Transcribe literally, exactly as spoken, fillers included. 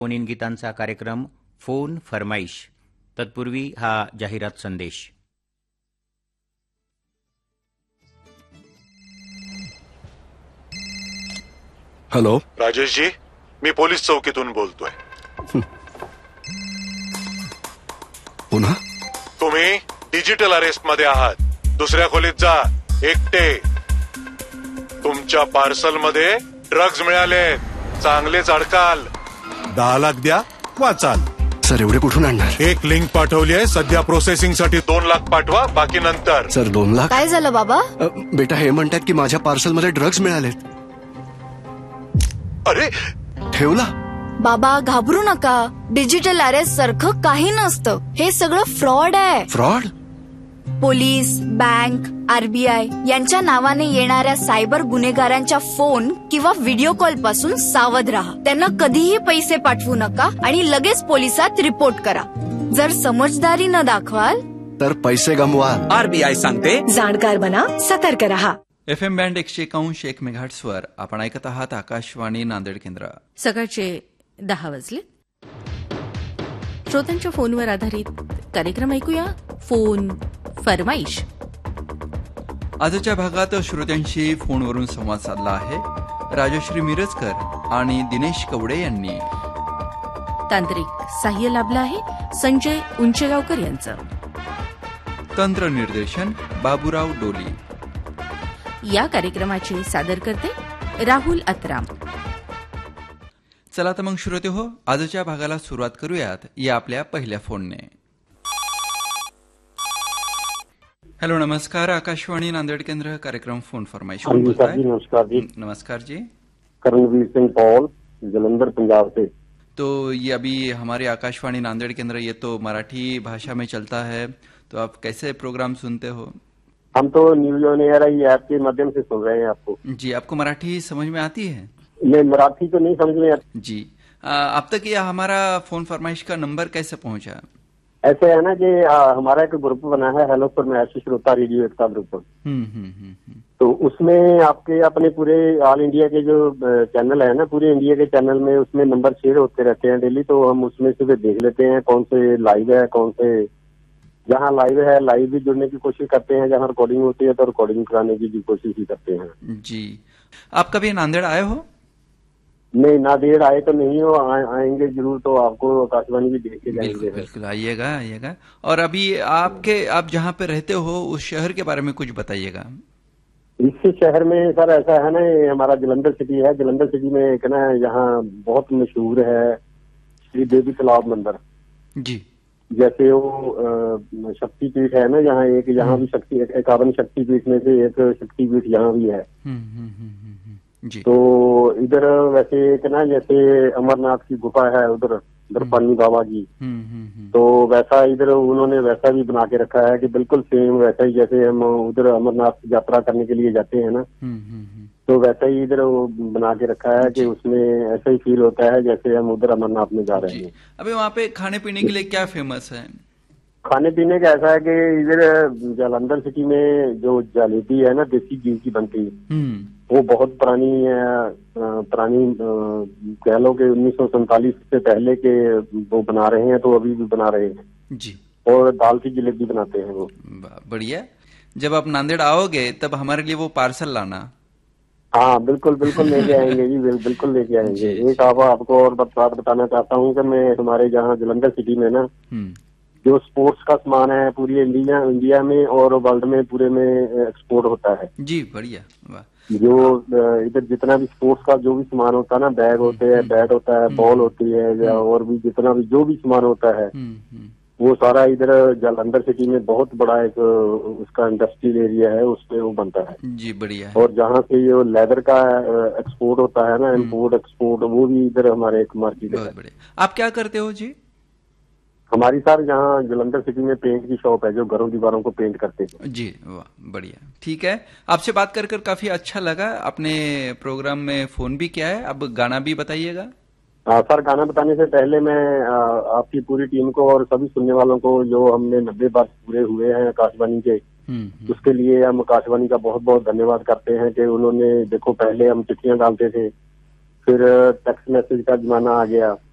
Phone in गीतांचा कार्यक्रम phone फरमाईश. तत्पूर्वी हा जाहिरात संदेश. हॅलो राजेशजी, मी पोलीस चौकीतून बोलतोय. पुन्हा तुम्ही डिजिटल अरेस्ट मध्ये आहात. दुसऱ्या खोलीत जा, एकटे. तुमच्या पार्सल मध्ये ड्रग्ज मिळाले. चांगलेच अडकाल. दहा लाख द्या, वाचाल. सर एवढे कुठून आणणार? एक लिंक पाठवली आहे. सध्या प्रोसेसिंग साठी दोन लाख पाठवा, बाकी नंतर. सर दोन लाख? काय झालं बाबा? अ, बेटा हे म्हणतात की माझ्या पार्सल मध्ये ड्रग्ज मिळालेत. अरे ठेवला? बाबा घाबरू नका. डिजिटल अरेस्ट सारखं काही नसतं. हे सगळं फ्रॉड आहे. फ्रॉड? पोलीस, बँक, आरबीआय यांच्या नावाने येणाऱ्या सायबर गुन्हेगारांच्या फोन किंवा व्हिडिओ कॉल पासून सावध राहा. त्यांना कधीही पैसे पाठवू नका आणि लगेच पोलिसात रिपोर्ट करा. जर समजदारी न दाखवाल तर पैसे गमवाल. आरबीआय सांगते, जाणकार बना, सतर्क रहा. एफ एम बँड एकशे एकावन्न एक मेगाहर्ट्झवर आपण ऐकत आहात आकाशवाणी नांदेड केंद्र. सकाळचे दहा वाजले. श्रोत्यांच्या फोनवर आधारित कार्यक्रम ऐकूया, फोन फरमाईश. आजच्या भागात श्रोत्यांशी फोनवरून संवाद साधला आहे राजश्री मिरजकर आणि दिनेश कवडे यांनी. तांत्रिक सहाय्य लाभलं आहे संजय उंचेगावकर यांचं. तंत्रनिर्देशन बाबूराव डोली. या कार्यक्रमाचे सादर करते राहुल अत्राम. चला तर मग श्रोते हो, आजच्या भागाला सुरुवात करूयात या आपल्या पहिल्या फोनने. हॅलो, नमस्कार. आकाशवाणी नांदेड केंद्र, कार्यक्रम फोन फरमाइश. नमस्कार जी. नमस्कार जी. करणवीर सिंह पॉल, जलंधर, पंजाब से. तो ये अभी हमारे आकाशवाणी नांदेड़ केंद्र ये तो मराठी भाषा में चलता है, तो आप कैसे प्रोग्राम सुनते हो? हम तो news on air I app के माध्यम से सुन रहे हैं आपको. जी, आपको मराठी समझ में आती है? नहीं, मराठी तो नहीं समझ में आती जी. अब तक ये हमारा फोन फरमाइश का नंबर कैसे पहुंचा? ऐसे है ना कि आ, हमारा एक ग्रुप बना है, हेलो फरमाइश श्रोता रेडियो एकता ग्रुप. हम्म हम्म हम्म. तो उसमें आपके अपने पूरे ऑल इंडिया के जो चैनल है ना, पूरे इंडिया के चैनल में उसमें नंबर शेयर होते रहते हैं डेली. तो हम उसमें से देख लेते हैं कौन से लाइव है, कौन से जहाँ लाइव है लाइव भी जुड़ने की कोशिश करते हैं, जहाँ रिकॉर्डिंग होती है तो रिकॉर्डिंग कराने की भी कोशिश ही करते हैं. जी. आप कभी नांदेड़ आए हो? नहीं, नांदेड़ आए तो नहीं हो, आ, आएंगे जरूर. तो आपको आकाशवाणी भी देख के जाएंगे. बिल्कुल बिल्कुल, आइएगा आइएगा. और अभी आपके आप जहाँ पे रहते हो उस शहर के बारे में कुछ बताइएगा. इस शहर में सर ऐसा है ना, ये हमारा जलंधर सिटी है. जलंधर सिटी में एक ना यहाँ बहुत मशहूर है श्री देवी तालाब मंदिर. जी. जैसे वो शक्तिपीठ है ना, यहाँ एक यहाँ भी शक्ति इक्यावन शक्तिपीठ में से एक शक्तिपीठ यहाँ भी है. जी. तो इधर वैसे एक ना जैसे अमरनाथ की गुफा है उधर उधर पानी बाबा की. तो वैसा इधर उन्होंने वैसा भी बना के रखा है कि बिल्कुल सेम वैसा ही जैसे हम उधर अमरनाथ यात्रा करने के लिए जाते हैं ना, तो वैसा ही इधर वो बना के रखा है कि उसमें ऐसा ही फील होता है जैसे हम उधर अमरनाथ में जा रहे हैं. अभी वहाँ पे खाने पीने के लिए क्या फेमस है? खाने पीने का ऐसा है कि इधर जालंधर सिटी में जो जलेबी है ना, देसी घी की बनती है, वो बहुत पुरानी पुरानी कह लो कि उन्नीस सौ सैंतालीस से पहले के वो बना रहे हैं, तो अभी भी बना रहे हैं. जी. और दाल की जलेबी बनाते हैं वो. बढ़िया. जब आप नांदेड़ आओगे तब हमारे लिए वो पार्सल लाना. हाँ बिल्कुल बिल्कुल लेके आएंगे जी, बिल्कुल लेके आएंगे. एक आप, आपको और बात बताना चाहता हूँ कि मैं हमारे जहाँ जलंधर सिटी में ना जो स्पोर्ट्स का सामान है पूरी इंडिया इंडिया में और वर्ल्ड में पूरे में एक्सपोर्ट होता है. जी, बढ़िया. जो इधर जितना भी स्पोर्ट्स का जो भी सामान होता है ना, बैग होते हैं, बैट होता है, बॉल होती है, या और भी जितना भी जो भी सामान होता है वो सारा इधर जालंधर सिटी में बहुत बड़ा एक उसका इंडस्ट्रियल एरिया है, उसमें वो बनता है. जी, बढ़िया. और जहाँ से ये लेदर का एक्सपोर्ट होता है ना, इम्पोर्ट एक्सपोर्ट, वो भी इधर हमारे एक मार्केट है. बढ़िया. आप क्या करते हो जी? हमारी सर यहाँ जलंधर सिटी में पेंट की शॉप है, जो घरों दीवारों को पेंट करते हैं. जी, वाह, बढ़िया. ठीक है, आपसे बात कर कर काफी अच्छा लगा. आपने प्रोग्राम में फोन भी किया है, अब गाना भी बताइएगा. हाँ सर, गाना बताने से पहले मैं आ, आपकी पूरी टीम को और सभी सुनने वालों को जो हमने नब्बे बार पूरे हुए हैं आकाशवाणी के, उसके लिए हम आकाशवाणी का बहुत बहुत धन्यवाद करते हैं कि उन्होंने, देखो पहले हम चिट्ठियां डालते थे, फिर टेक्स्ट मैसेज का जमाना आ गया,